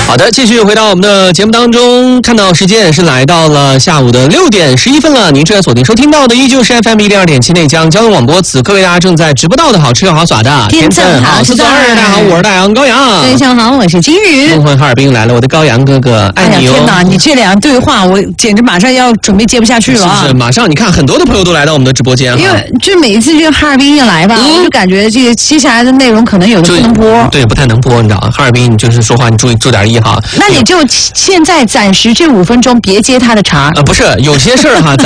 好的，继续回到我们的节目当中，看到时间是来到了下午的6点11分了。您正在锁定收听到的依旧是 FM 102.7内江交通广播，此刻为大家正在直播到的好吃又好耍的天正好是大家好，我是大洋高阳。 非常好，我是金鱼。 梦幻哈尔滨来了，我的高阳哥哥，爱你哦！ 天哪，你这两个对话，我简直马上要准备接不下去了啊！ 是马上，你看很多的朋友都来到我们的直播间， 因为就每一次这个哈尔滨一来吧，我就感觉这个接下来的内容可能有的不能播， 对，不太能播，你知道，哈尔滨你就是说话你注点意哈。 那你就现在暂时这5分钟别接他的茬不是有些事儿哈。